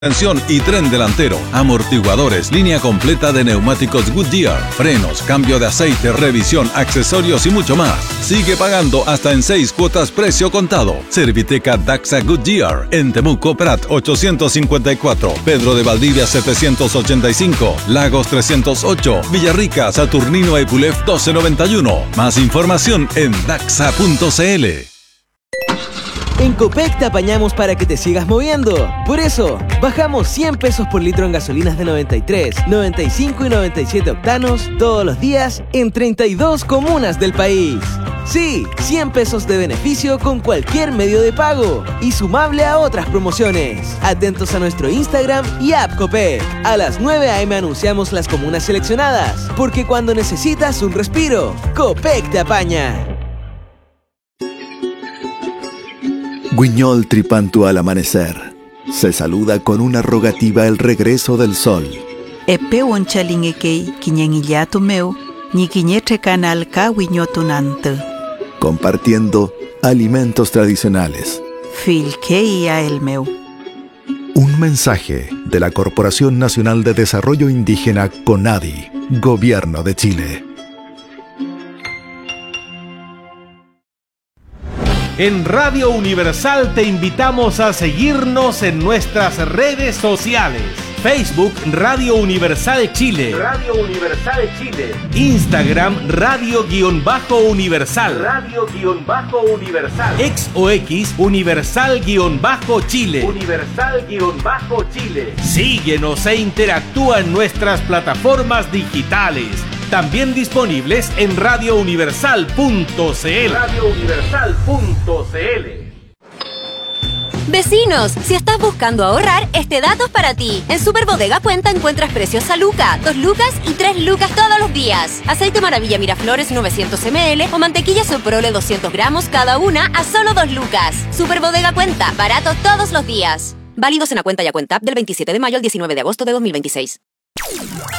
Suspensión y tren delantero, amortiguadores, línea completa de neumáticos Goodyear, frenos, cambio de aceite, revisión, accesorios y mucho más. Sigue pagando hasta en 6 cuotas precio contado. Serviteca Daxa Goodyear, en Temuco Prat 854, Pedro de Valdivia 785, Lagos 308, Villarrica, Saturnino Epulef 1291. Más información en daxa.cl. En Copec te apañamos para que te sigas moviendo. Por eso, bajamos 100 pesos por litro en gasolinas de 93, 95 y 97 octanos todos los días en 32 comunas del país. Sí, 100 pesos de beneficio con cualquier medio de pago y sumable a otras promociones. Atentos a nuestro Instagram y app Copec. A las 9 a.m. anunciamos las comunas seleccionadas, porque cuando necesitas un respiro, Copec te apaña. Guiñol tripantu al amanecer. Se saluda con una rogativa el regreso del sol. Epe onchalinguekei quiñanguillato meu, ni quiñetre canal ka guiñotunante. Compartiendo alimentos tradicionales. Filkei a el meu. Un mensaje de la Corporación Nacional de Desarrollo Indígena CONADI, Gobierno de Chile. En Radio Universal te invitamos a seguirnos en nuestras redes sociales. Facebook Radio Universal Chile. Radio Universal Chile. Instagram Radio-Universal. Radio-Universal. X o X Universal-Chile. Universal-Chile. Síguenos e interactúa en nuestras plataformas digitales. También disponibles en radiouniversal.cl. radiouniversal.cl. Vecinos, si estás buscando ahorrar, este dato es para ti. En Superbodega Cuenta encuentras precios a Luca, 2 lucas y 3 lucas todos los días. Aceite Maravilla Miraflores 900 ml o mantequilla Soprole 200 gramos cada una a solo 2 lucas. Superbodega Cuenta, barato todos los días. Válidos en la cuenta y a cuenta app del 27 de mayo al 19 de agosto de 2026.